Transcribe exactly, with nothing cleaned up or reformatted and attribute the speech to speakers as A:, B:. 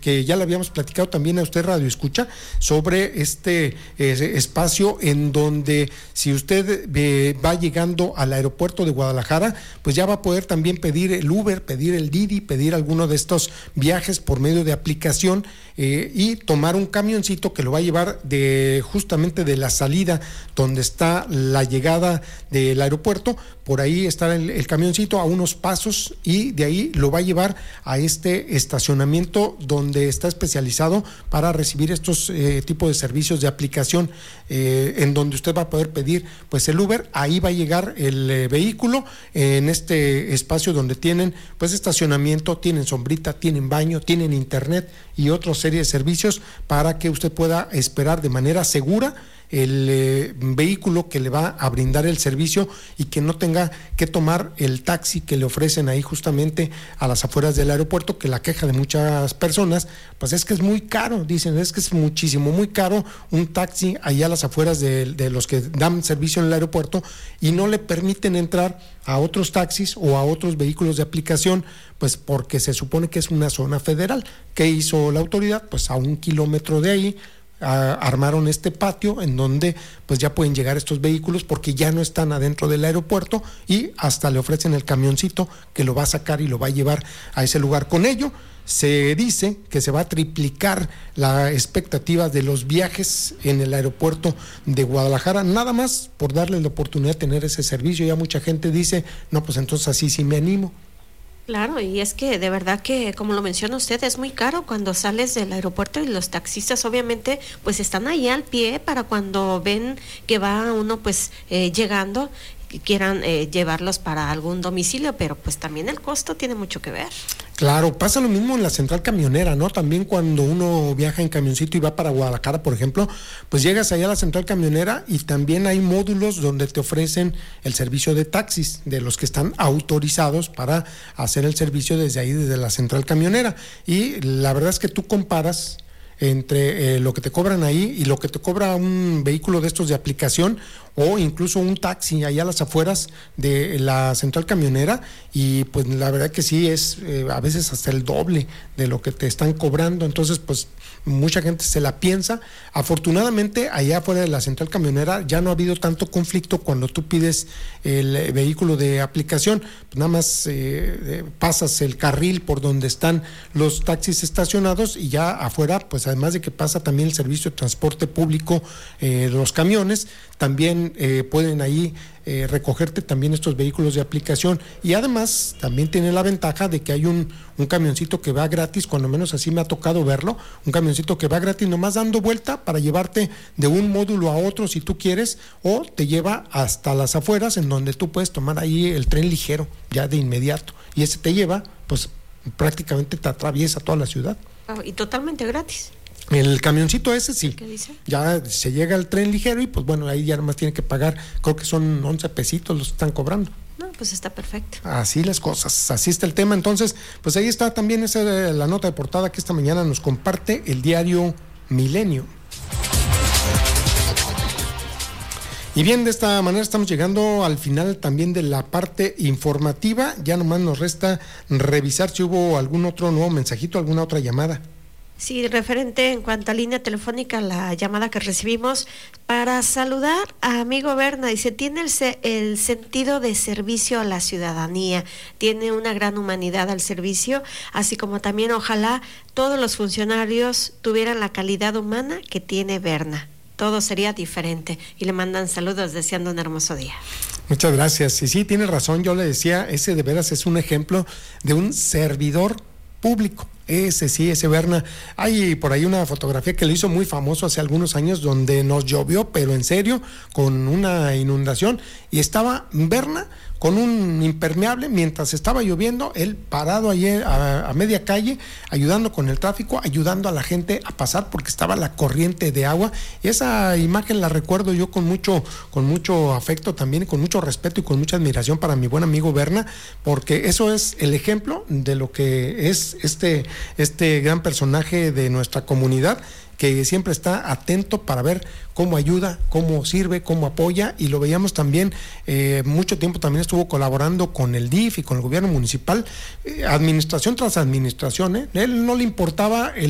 A: que ya le habíamos platicado también a usted, Radio Escucha, sobre este eh, espacio en donde si usted eh, va llegando al aeropuerto de Guadalajara, pues ya va a poder también pedir el Uber, pedir el Didi, pedir alguno de estos viajes por medio de aplicación eh, y tomar un camioncito que lo va a llevar de justamente de la salida donde está la llegada del aeropuerto. Por ahí está el, el camioncito a unos pasos y de ahí lo va a llevar a este estacionamiento donde está especializado para recibir estos eh, tipos de servicios de aplicación, eh, en donde usted va a poder pedir pues el Uber. Ahí va a llegar el eh, vehículo en este espacio donde tienen pues estacionamiento, tienen sombrita, tienen baño, tienen internet y otra serie de servicios para que usted pueda esperar de manera segura el eh, vehículo que le va a brindar el servicio y que no tenga que tomar el taxi que le ofrecen ahí justamente a las afueras del aeropuerto, que la queja de muchas personas pues es que es muy caro, dicen, es que es muchísimo, muy caro un taxi allá a las afueras de, de los que dan servicio en el aeropuerto y no le permiten entrar a otros taxis o a otros vehículos de aplicación, pues porque se supone que es una zona federal. ¿Qué hizo la autoridad? Pues a un kilómetro de ahí A, armaron este patio en donde pues ya pueden llegar estos vehículos porque ya no están adentro del aeropuerto y hasta le ofrecen el camioncito que lo va a sacar y lo va a llevar a ese lugar. Con ello se dice que se va a triplicar la expectativa de los viajes en el aeropuerto de Guadalajara, nada más por darle la oportunidad de tener ese servicio. Ya mucha gente dice, no, pues entonces así sí me animo.
B: Claro, y es que de verdad que, como lo menciona usted, es muy caro cuando sales del aeropuerto y los taxistas obviamente pues están ahí al pie para cuando ven que va uno pues eh, llegando, que quieran eh, llevarlos para algún domicilio, pero pues también el costo tiene mucho que ver.
A: Claro, pasa lo mismo en la central camionera, ¿no? También cuando uno viaja en camioncito y va para Guadalajara, por ejemplo, pues llegas allá a la central camionera y también hay módulos donde te ofrecen el servicio de taxis, de los que están autorizados para hacer el servicio desde ahí, desde la central camionera. Y la verdad es que tú comparas entre eh, lo que te cobran ahí y lo que te cobra un vehículo de estos de aplicación o incluso un taxi allá a las afueras de la central camionera, y pues la verdad que sí es eh, a veces hasta el doble de lo que te están cobrando. Entonces pues mucha gente se la piensa. Afortunadamente allá afuera de la central camionera ya no ha habido tanto conflicto cuando tú pides el vehículo de aplicación, pues nada más eh, pasas el carril por donde están los taxis estacionados y ya afuera pues además de que pasa también el servicio de transporte público, eh, los camiones también eh, pueden ahí eh, recogerte también estos vehículos de aplicación, y además también tiene la ventaja de que hay un, un camioncito que va gratis, cuando menos así me ha tocado verlo, un camioncito que va gratis nomás dando vuelta para llevarte de un módulo a otro si tú quieres, o te lleva hasta las afueras en donde tú puedes tomar ahí el tren ligero ya de inmediato, y ese te lleva pues prácticamente te atraviesa toda la ciudad.
B: Oh, y totalmente gratis.
A: El camioncito ese sí.
B: ¿Qué dice?
A: Ya se llega al tren ligero y pues bueno, ahí ya nomás tiene que pagar, creo que son once pesitos los están cobrando.
B: No, pues está perfecto.
A: Así las cosas, así está el tema. Entonces, pues ahí está también esa la nota de portada que esta mañana nos comparte el diario Milenio. Y bien, de esta manera estamos llegando al final también de la parte informativa. Ya nomás nos resta revisar si hubo algún otro nuevo mensajito, alguna otra llamada.
B: Sí, referente en cuanto a línea telefónica, la llamada que recibimos para saludar a amigo Berna, dice, tiene el, se- el sentido de servicio a la ciudadanía, tiene una gran humanidad al servicio, así como también ojalá todos los funcionarios tuvieran la calidad humana que tiene Berna. Todo sería diferente, y le mandan saludos deseando un hermoso día.
A: Muchas gracias. Y sí, tiene razón, yo le decía, ese de veras es un ejemplo de un servidor público. Ese sí, ese Berna. Hay por ahí una fotografía que lo hizo muy famoso hace algunos años donde nos llovió, pero en serio, con una inundación, y estaba Berna con un impermeable mientras estaba lloviendo, él parado allí a, a media calle, ayudando con el tráfico, ayudando a la gente a pasar porque estaba la corriente de agua, y esa imagen la recuerdo yo con mucho, con mucho afecto también, con mucho respeto y con mucha admiración para mi buen amigo Berna, porque eso es el ejemplo de lo que es este, este gran personaje de nuestra comunidad, que siempre está atento para ver cómo ayuda, cómo sirve, cómo apoya, y lo veíamos también, eh, mucho tiempo también estuvo colaborando con el D I F y con el gobierno municipal, eh, administración tras administración, ¿eh? Él no le importaba el